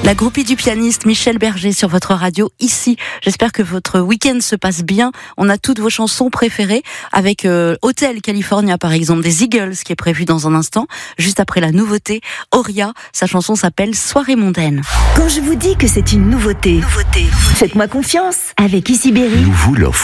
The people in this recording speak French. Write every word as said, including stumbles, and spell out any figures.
La groupie du pianiste Michel Berger sur votre radio ici. J'espère que votre week-end se passe bien. On a toutes vos chansons préférées avec euh, Hotel California par exemple des Eagles qui est prévu dans un instant. Juste après la nouveauté, Auria, sa chanson s'appelle Soirée mondaine. Quand je vous dis que c'est une nouveauté, nouveauté, faites-moi confiance. Avec Ici Berry, nous vous l'offrons.